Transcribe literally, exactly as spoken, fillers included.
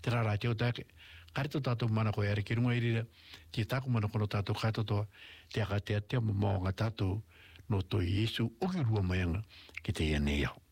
te rara te o take. Kare to tātou mana koe are ki runga irira, te tāku mana kono tātou katotoa, te akatea te mo maonga tātou, no toi Yesu, o ki rua maianga, ki te ia nei au.